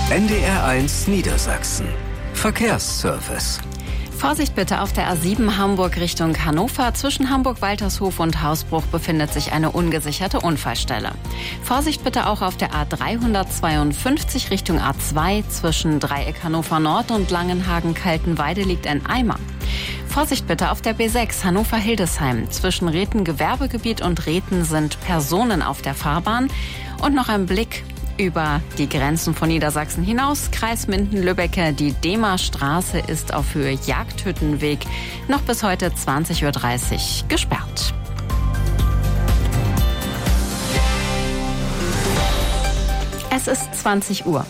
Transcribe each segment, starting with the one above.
NDR1 Niedersachsen. Verkehrsservice. Vorsicht bitte auf der A7 Hamburg Richtung Hannover. Zwischen Hamburg-Waltershof und Hausbruch befindet sich eine ungesicherte Unfallstelle. Vorsicht bitte auch auf der A352 Richtung A2. Zwischen Dreieck Hannover Nord und Langenhagen-Kaltenweide liegt ein Eimer. Vorsicht bitte auf der B6 Hannover-Hildesheim. Zwischen Rethen-Gewerbegebiet und Rethen sind Personen auf der Fahrbahn. Und noch ein Blick über die Grenzen von Niedersachsen hinaus. Kreis Minden-Lübbecke, die Dehmer-Straße ist auf Höhe Jagdhüttenweg noch bis heute 20:30 Uhr gesperrt. Es ist 20 Uhr.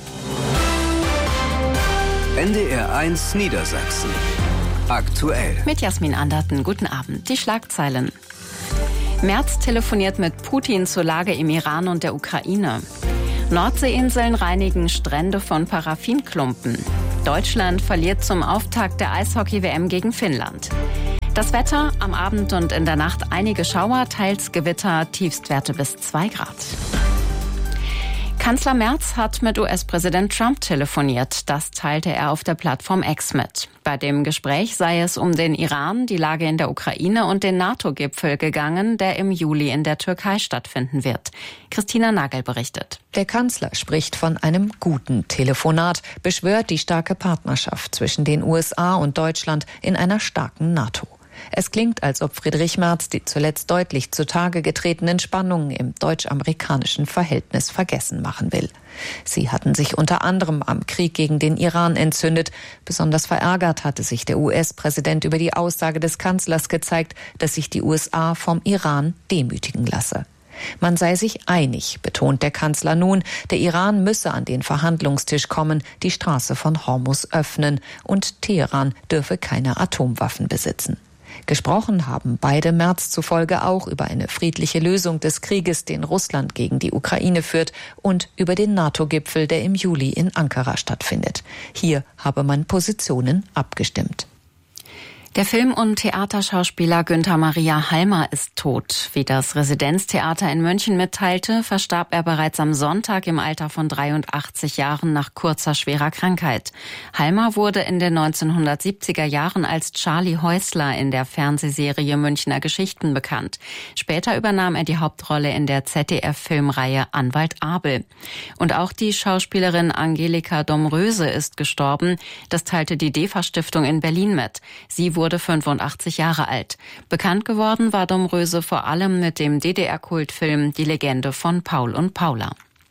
NDR1 Niedersachsen. Aktuell. Mit Jasmin Anderten, guten Abend. Die Schlagzeilen. Merz telefoniert mit Putin zur Lage im Iran und der Ukraine. Nordseeinseln reinigen Strände von Paraffinklumpen. Deutschland verliert zum Auftakt der Eishockey-WM gegen Finnland. Das Wetter, am Abend und in der Nacht einige Schauer, teils Gewitter, Tiefstwerte bis 2 Grad. Kanzler Merz hat mit US-Präsident Trump telefoniert. Das teilte er auf der Plattform X mit. Bei dem Gespräch sei es um den Iran, die Lage in der Ukraine und den NATO-Gipfel gegangen, der im Juli in der Türkei stattfinden wird. Christina Nagel berichtet. Der Kanzler spricht von einem guten Telefonat, beschwört die starke Partnerschaft zwischen den USA und Deutschland in einer starken NATO. Es klingt, als ob Friedrich Merz die zuletzt deutlich zutage getretenen Spannungen im deutsch-amerikanischen Verhältnis vergessen machen will. Sie hatten sich unter anderem am Krieg gegen den Iran entzündet. Besonders verärgert hatte sich der US-Präsident über die Aussage des Kanzlers gezeigt, dass sich die USA vom Iran demütigen lasse. Man sei sich einig, betont der Kanzler nun, der Iran müsse an den Verhandlungstisch kommen, die Straße von Hormuz öffnen und Teheran dürfe keine Atomwaffen besitzen. Gesprochen haben beide Merz zufolge auch über eine friedliche Lösung des Krieges, den Russland gegen die Ukraine führt, und über den NATO-Gipfel, der im Juli in Ankara stattfindet. Hier habe man Positionen abgestimmt. Der Film- und Theaterschauspieler Günther Maria Halmer ist tot. Wie das Residenztheater in München mitteilte, verstarb er bereits am Sonntag im Alter von 83 Jahren nach kurzer, schwerer Krankheit. Halmer wurde in den 1970er Jahren als Charlie Häusler in der Fernsehserie Münchner Geschichten bekannt. Später übernahm er die Hauptrolle in der ZDF-Filmreihe Anwalt Abel. Und auch die Schauspielerin Angelika Domröse ist gestorben. Das teilte die DEFA-Stiftung in Berlin mit. Sie wurde 85 Jahre alt. Bekannt geworden war Domröse vor allem mit dem DDR-Kultfilm Die Legende von Paul und Paula.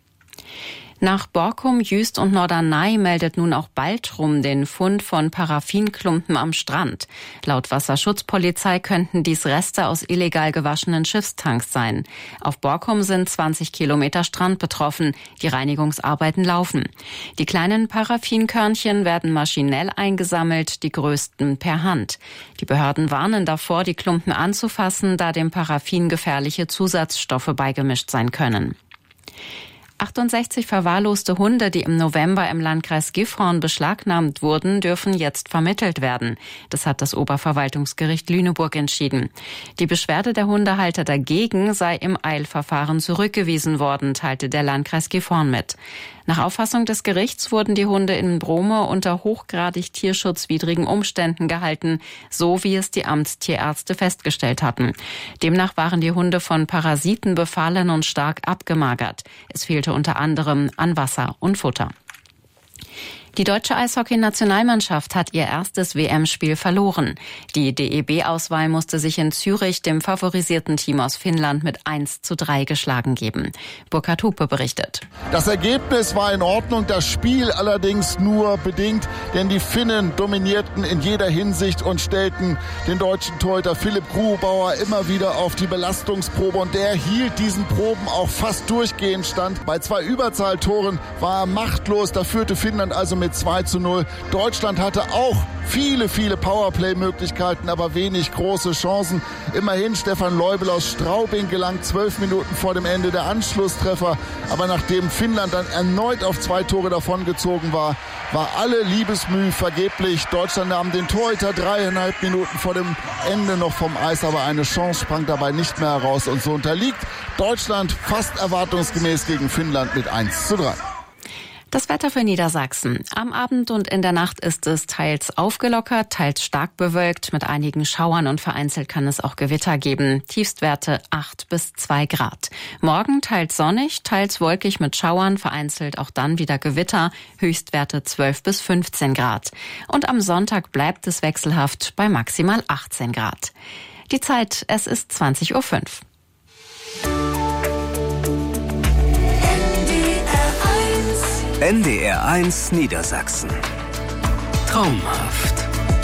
Nach Borkum, Jüst und Norderney meldet nun auch Baltrum den Fund von Paraffinklumpen am Strand. Laut Wasserschutzpolizei könnten dies Reste aus illegal gewaschenen Schiffstanks sein. Auf Borkum sind 20 Kilometer Strand betroffen. Die Reinigungsarbeiten laufen. Die kleinen Paraffinkörnchen werden maschinell eingesammelt, die größten per Hand. Die Behörden warnen davor, die Klumpen anzufassen, da dem Paraffin gefährliche Zusatzstoffe beigemischt sein können. 68 verwahrloste Hunde, die im November im Landkreis Gifhorn beschlagnahmt wurden, dürfen jetzt vermittelt werden. Das hat das Oberverwaltungsgericht Lüneburg entschieden. Die Beschwerde der Hundehalter dagegen sei im Eilverfahren zurückgewiesen worden, teilte der Landkreis Gifhorn mit. Nach Auffassung des Gerichts wurden die Hunde in Brome unter hochgradig tierschutzwidrigen Umständen gehalten, so wie es die Amtstierärzte festgestellt hatten. Demnach waren die Hunde von Parasiten befallen und stark abgemagert. Es fehlte unter anderem an Wasser und Futter. Die deutsche Eishockey-Nationalmannschaft hat ihr erstes WM-Spiel verloren. Die DEB-Auswahl musste sich in Zürich dem favorisierten Team aus Finnland mit 1:3 geschlagen geben. Burkhard Hupe berichtet. Das Ergebnis war in Ordnung, das Spiel allerdings nur bedingt, denn die Finnen dominierten in jeder Hinsicht und stellten den deutschen Torhüter Philipp Grubauer immer wieder auf die Belastungsprobe, und der hielt diesen Proben auch fast durchgehend stand. Bei 2 Überzahltoren war er machtlos, da führte Finnland also mit 2:0. Deutschland hatte auch viele Powerplay-Möglichkeiten, aber wenig große Chancen. Immerhin Stefan Leubel aus Straubing gelang 12 Minuten vor dem Ende der Anschlusstreffer. Aber nachdem Finnland dann erneut auf 2 Tore davongezogen war, war alle Liebesmüh vergeblich. Deutschland nahm den Torhüter 3,5 Minuten vor dem Ende noch vom Eis, aber eine Chance sprang dabei nicht mehr heraus. Und so unterliegt Deutschland fast erwartungsgemäß gegen Finnland mit 1:3. Das Wetter für Niedersachsen. Am Abend und in der Nacht ist es teils aufgelockert, teils stark bewölkt. Mit einigen Schauern und vereinzelt kann es auch Gewitter geben. Tiefstwerte 8 bis 2 Grad. Morgen teils sonnig, teils wolkig mit Schauern, vereinzelt auch dann wieder Gewitter. Höchstwerte 12 bis 15 Grad. Und am Sonntag bleibt es wechselhaft bei maximal 18 Grad. Die Zeit, es ist 20:05 Uhr. NDR 1 Niedersachsen. Traumhaft.